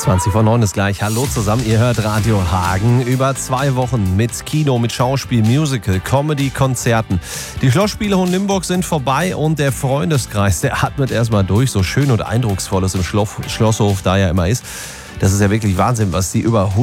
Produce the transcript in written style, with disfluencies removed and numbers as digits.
20:09 ist gleich. Hallo zusammen, ihr hört Radio Hagen. Über 2 Wochen mit Kino, mit Schauspiel, Musical, Comedy, Konzerten. Die Schlossspiele Hohenlimburg sind vorbei und der Freundeskreis, der atmet erstmal durch. So schön und eindrucksvoll es im Schlosshof da ja immer ist. Das ist ja wirklich Wahnsinn, was die über